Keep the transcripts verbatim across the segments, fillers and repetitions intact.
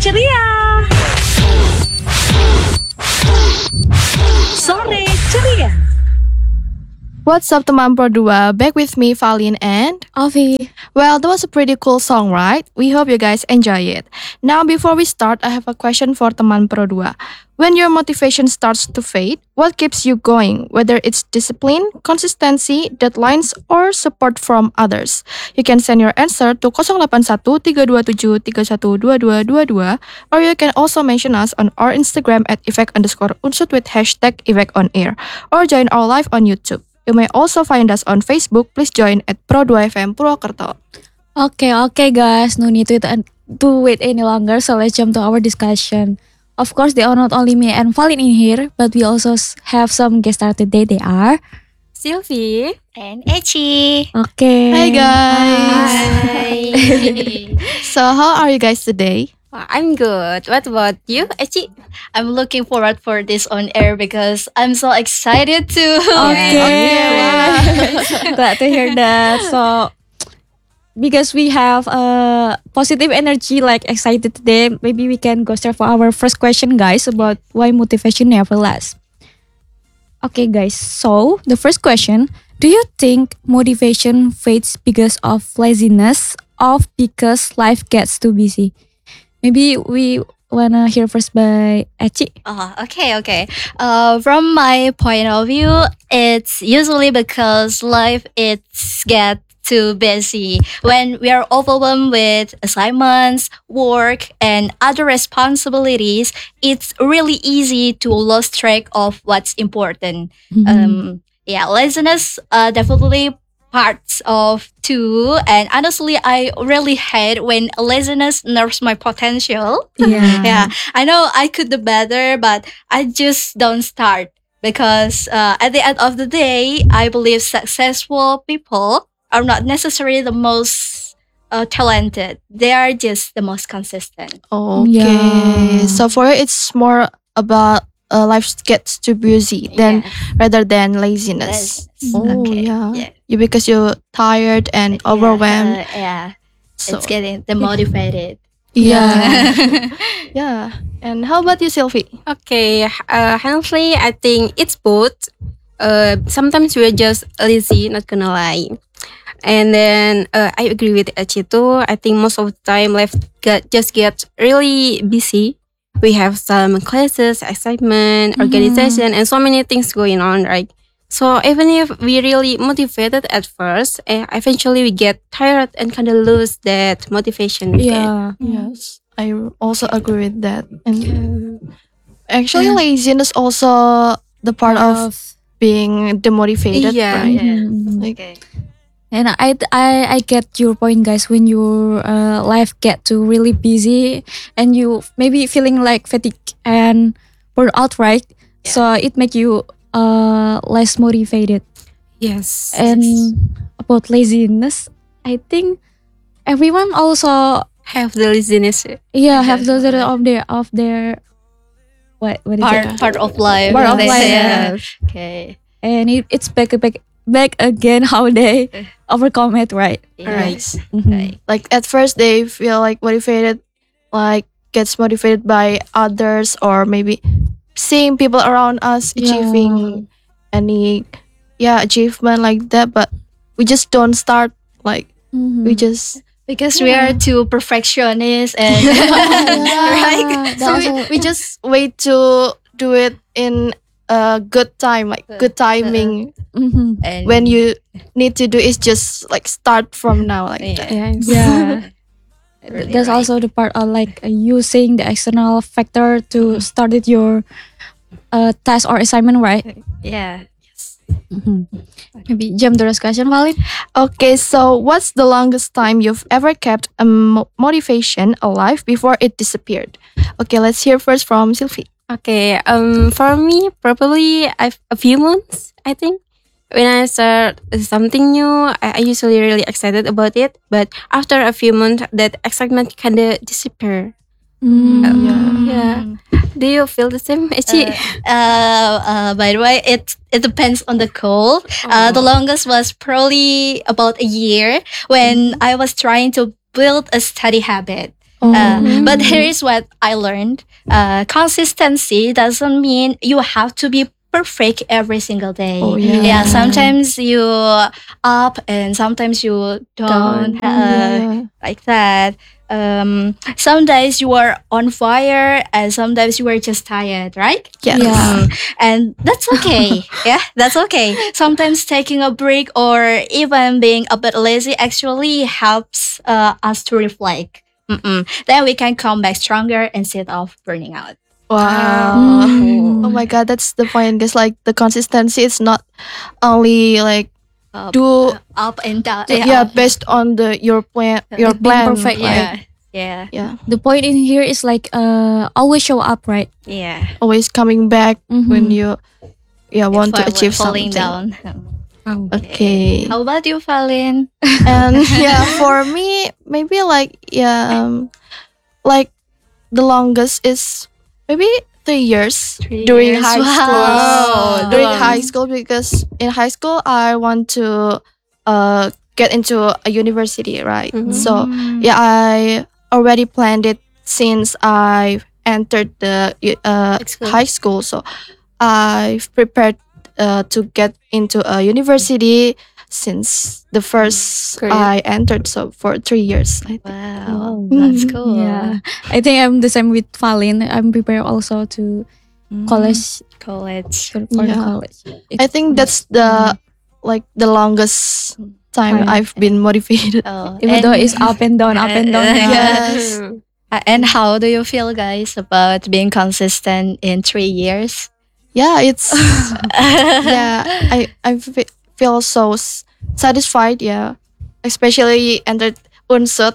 ceria. Sore ceria. What's up teman Pro dua, back with me Valin and Avi. well, that was a pretty cool song, right? We hope you guys enjoy it. Now before we start, I have a question for teman Pro dua. When your motivation starts to fade, what keeps you going? Whether it's discipline, consistency, deadlines, or support from others. You can send your answer to zero delapan satu tiga dua tujuh tiga satu dua dua dua dua, or you can also mention us on our Instagram at effect underscore unsut with hashtag effect on air, or join our live on YouTube. You may also find us on Facebook. Please join at Pro dua F M Purwokerto. Okay, okay guys, no need to, to wait any longer, so let's jump to our discussion. Of course, they are not only me and Valin in here, but we also have some guest stars today. They are Sylvie And Echi. Okay. Hi guys. Hi. So how are you guys today? I'm good. What about you, Echi? I'm looking forward for this on air because I'm so excited to. Okay. Glad to hear that. So, because we have uh, positive energy, like excited today, maybe we can go start for our first question, guys, about why motivation never lasts. Okay, guys. So, the first question: do you think motivation fades because of laziness, or because life gets too busy? Maybe we wanna hear first by Echi. Oh, okay, okay. Uh, from my point of view, it's usually because life it's get too busy. When we are overwhelmed with assignments, work, and other responsibilities, it's really easy to lose track of what's important. Mm-hmm. Um, yeah, laziness uh, definitely parts of too, and honestly I really hate when laziness nerfs my potential. Yeah. Yeah, I know I could do better, but I just don't start because uh, at the end of the day I believe successful people are not necessarily the most uh, talented, they are just the most consistent. Okay. Yeah. So for you, it's more about uh, life gets too busy than Yeah. rather than laziness. Laziness. Oh Okay, yeah. yeah. You because you're tired and Yeah, overwhelmed. uh, yeah, So it's getting demotivated. yeah. Yeah. And how about you, Sylvie? Okay, uh, honestly, I think it's both. Uh, sometimes we're just lazy, not gonna lie. And then uh, I agree with Echi too. I think most of the time life get, just gets really busy. We have some classes, excitement, organization, and so many things going on, right? So even if we really motivated at first, eh, eventually we get tired and kind of lose that motivation. again. Yeah. Yes. I also agree with that. And actually laziness also the part of being demotivated, Yeah, right? Yeah. Mhm. Like Okay. And I, I I get your point, guys. When your uh, life get too really busy and you maybe feeling like fatigue and burn out, right? So it make you uh less motivated. Yes. And about laziness, I think everyone also Have the laziness. yeah have those that are of their of their what what is Part it? part of life. Part of They life, say, yeah. Okay. And it, it's back back back again how they overcome it, right? Yes. Mhm. Right. like at first they feel like motivated, like gets motivated by others or maybe seeing people around us achieving any yeah achievement like that, but we just don't start, like Mhm. we just Because we are too perfectionist and right, so we, we just wait to do it in a good time, like good timing. Mhm. and When you need to do is just like start from now, like yeah. that. Yes. Yeah. Really That's right. also the part of like uh, using the external factor to start it your uh, task or assignment, right? Yeah. Maybe jump the discussion, Valid. Okay, so what's the longest time you've ever kept a mo- motivation alive before it disappeared? Okay, let's hear first from Sylvie. Okay. Um. For me, probably I've, a few months. I think when I start something new, I, I usually really excited about it. But after a few months, that excitement kind of disappear. Mm. Yeah. Do you feel the same, Echi? Uh, uh, by the way, it it depends on the goal. Uh, the longest was probably about a year when I was trying to build a study habit. Oh. Uh, but here is what I learned. Uh, consistency doesn't mean you have to be perfect every single day. Oh, yeah. Yeah, sometimes you up and sometimes you don't. Down. Uh, Yeah. Like that. Um, some days you are on fire and some days you are just tired, right? Yes. Yeah. Mm, and that's okay. Yeah, that's okay. Sometimes taking a break or even being a bit lazy actually helps uh, us to reflect. Mm-mm. Then we can come back stronger instead of burning out. Wow. Mm. Oh my god, that's the point. Because like the consistency is not only like Up, do up and down. yeah, based on the your plan your Like being plan. perfect, like, Yeah, yeah, yeah. The point in here is like uh always show up, right? yeah. Always coming back when Mhm. you yeah want to If I were achieve falling something. down. Okay. How about you, Falin? And yeah, for me, maybe like yeah, um, like the longest is maybe three years Three during years. high Wow. school. During Long. high school, because in high school I want to uh get into a university, right? Mhm. So Mm. yeah, I already planned it since I entered the uh, High school. high school. So I've prepared uh, to get into a university since the first Great. I entered. So for three years, I think. Wow, Oh. that's Mm. cool. Yeah. I think I'm the same with Falin. I'm prepared also to Mm. college college. for for the Yeah. college. I think that's the like the longest time Time. I've been motivated. Oh, Even and, though it's up and down, up and down. Yeah. Yes. Uh, and how do you feel, guys, about being consistent in three years? Yeah, it's yeah. I I fe- feel so s- satisfied. Yeah, especially entered Unsut,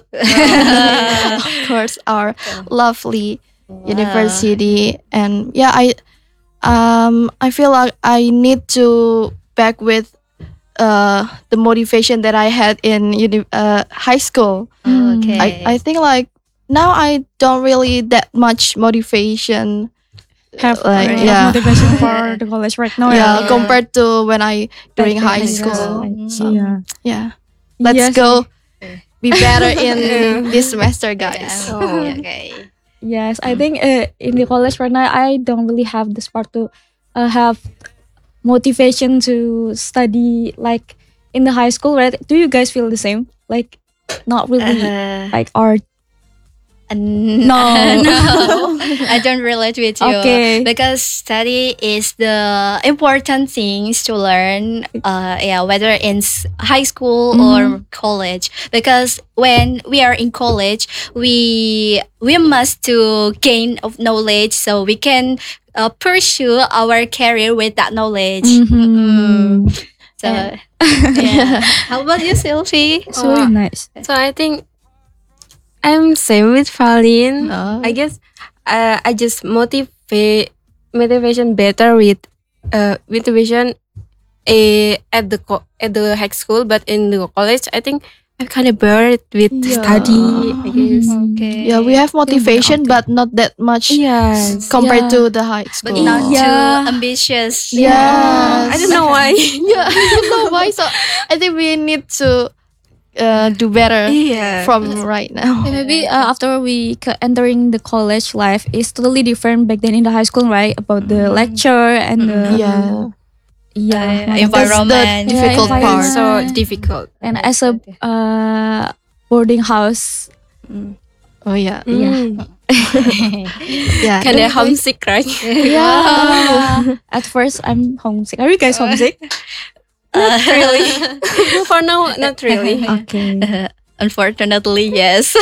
of course, our lovely university, and yeah, I um I feel like I need to back with uh the motivation that I had in uni- uh high school. Wow. Okay. I I think like now I don't really that much motivation. Have Like, uh, yeah. motivation for the college right now. Yeah, Yeah. compared to when I during Back high then, school. yeah. So, Yeah. yeah, let's Yes. go be better in this semester, guys. Yeah. Oh. Okay. Yes, I think uh, in the college right now, I don't really have the spark to uh, have motivation to study like in the high school, right? Do you guys feel the same? Like, not really Uh, like art. no, no, I don't relate with you. Okay. Because study is the important things to learn. Uh, yeah, whether in s- high school or college. Because when we are in college, we we must to gain of knowledge so we can uh, pursue our career with that knowledge. Mm. So yeah. How about you, Sylvie? It's really nice. So I think I'm same with Falin. Oh. I guess uh, I just motivate motivation better with uh motivation uh, at the co- at the high school, but in the college I think I'm kind of bored with Yeah. study. I guess. Okay. Yeah, we have motivation, but not that much Yes. compared Yeah. to the high But school. not Yeah. too ambitious. Yes. I don't know why. Yeah, I don't know why. So I think we need to uh, do better Yeah. from right now. Yeah, maybe uh, after we c- entering the college life is totally different back then in the high school, right? About the lecture and the Yeah, yeah, Uh, environment. That's the difficult Yeah, part. So difficult. and as a uh, boarding house. Oh yeah, Mm. yeah. Kind of homesick, right? Yeah. At first, I'm homesick. Are you guys homesick? Not really. For now, not really. Okay. Unfortunately, yes.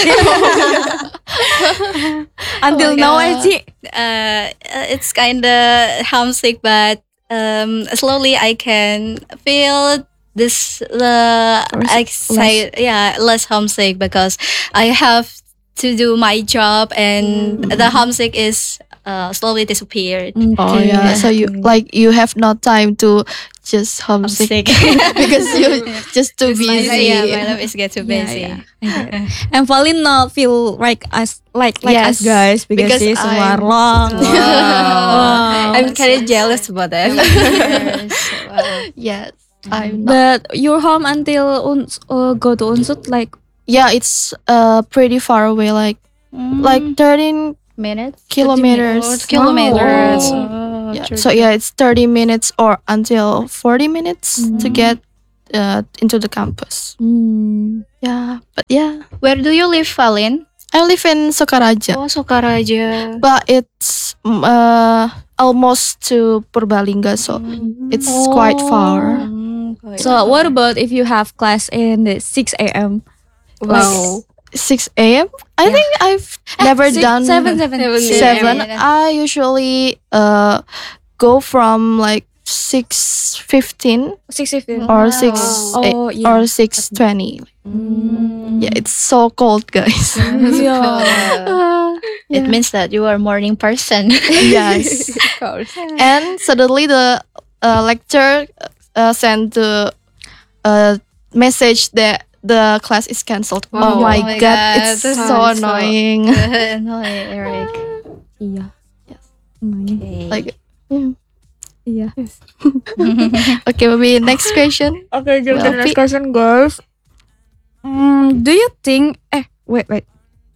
Until my now, I God. see. uh, it's kind of homesick, but um, slowly I can feel this the Less- excite, yeah, less homesick because I have to do my job and the homesick is uh, slowly disappeared. Oh yeah. So you like you have no time to just homesick Homesick. because you just too My- busy. yeah, my life is get too Yeah, busy. yeah. I get it. And Falin not feel like us, like like Yes, us guys because, because she's I'm- long. Wow. I'm kind of jealous about that. Yes. Wow. Yes, I'm not. But your home until uns, uh, go to Unsut like Yeah, it's uh pretty far away. Like like thirteen minutes, kilometers. Oh, kilometers. Wow. Oh, Yeah. true, So true. yeah, it's thirty minutes or until forty minutes to Mm. get uh, into the campus. Hmm. Yeah, but yeah, Where do you live, Valin? I live in Sokaraja, Oh, Sokaraja. but it's mm, uh, almost to Purbalingga, so it's quite far. Mm, quite So far. what about if you have class in the six a m? Wow. six a m. I Yeah. think I've never Six- done seven, seven, Seven, six. seven. Yeah. I usually uh go from like six fifteen Six fifteen. or Wow. six eight, Oh yeah. or six twenty. Mm. Yeah, it's so cold, guys. Yeah. It means that you are a morning person. Yes. Of course. And suddenly the uh, lecturer uh, sent the uh, message that the class is cancelled. Oh, Oh my my god, God, it's this so is so- annoying. no, Eric. Yeah. Yes. Annoying. Okay. Like, yeah. Yeah. Okay, maybe next question. Okay, jump to the next question, guys. Mm, do you think? Eh, wait, wait.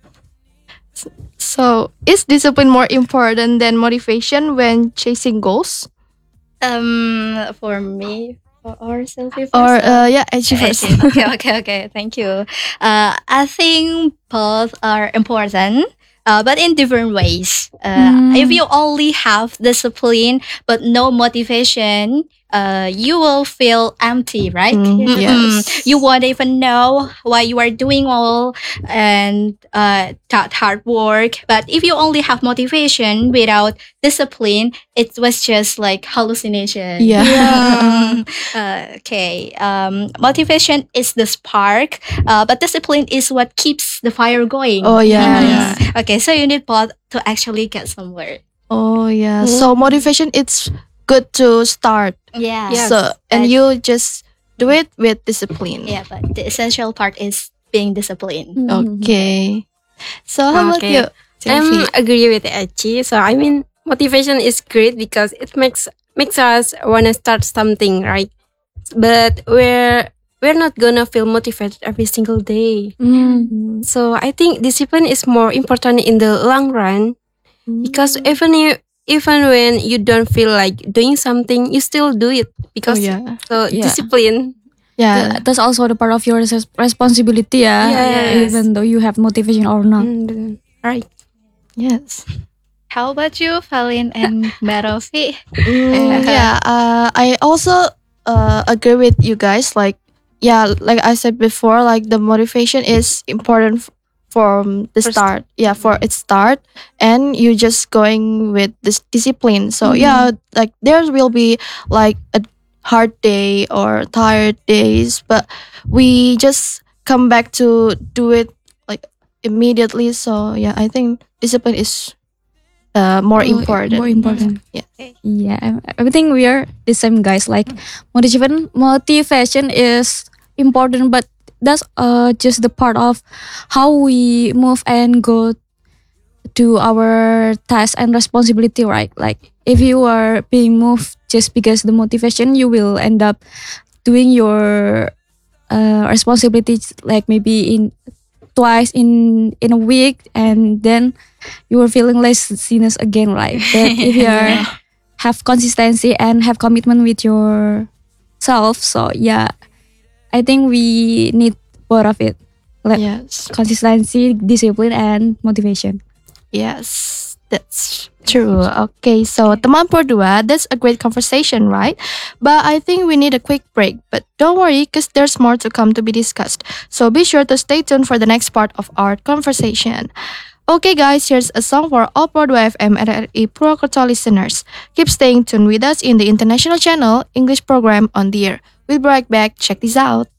So, is discipline more important than motivation when chasing goals? um, for me, for ourselves, Or uh, yeah, achievers. okay, okay, okay. Thank you. Uh, I think both are important, uh, but in different ways. Uh, Mm. If you only have discipline but no motivation, uh, you will feel empty, right? Mm, Mm-mm. yes. You won't even know why you are doing all and uh, that hard work. But if you only have motivation without discipline, it was just like hallucination. Yeah. Mm. Uh, okay. Um, motivation is the spark, uh, but discipline is what keeps the fire going. Oh yeah, Mm. yeah. Okay, so you need both to actually get somewhere. Oh yeah. So motivation, it's good to start. Yeah. Yes. So and But- you just do it with discipline. Yeah, but the essential part is being disciplined. Mm-hmm. Okay. So how about Okay. you? I'm Sylvie? agree with Echi. So I mean, motivation is great because it makes makes us wanna start something, right? But we're we're not gonna feel motivated every single day. Mm. So I think discipline is more important in the long run because even you even when you don't feel like doing something, you still do it Oh because yeah. so Yeah. discipline. Yeah. Th- that's also the part of your res- responsibility, yeah. Yes. Even though you have motivation or not. Mm, right. Yes. How about you, Falin and Barofi? Mm, yeah. Uh, I also uh, agree with you guys. Like, yeah, like I said before, like the motivation is important f- from the First. start. Yeah, for its start, and you just going with this discipline. So yeah, like there will be like a hard day or tired days, but we just come back to do it like immediately. So yeah, I think discipline is uh, more Oh, important. More important. Yeah. Yeah. I, I think we are the same guys. Like motivation motivation is important, but that's uh just the part of how we move and go to our task and responsibility, right? Like if you are being moved just because the motivation, you will end up doing your uh, responsibilities like maybe in twice in in a week, and then you are feeling laziness again, right? But if you are have consistency and have commitment with yourself, so yeah, I think we need both of it, like Yes. consistency, discipline, and motivation. Yes, that's true. Okay, so teman berdua, that's a great conversation, right? But I think we need a quick break. But don't worry, because there's more to come to be discussed. So be sure to stay tuned for the next part of our conversation. Okay, guys, here's a song for all Pro dua F M R R I Purwokerto listeners. Keep staying tuned with us in the international channel English program on the air. We'll be right back. Check this out.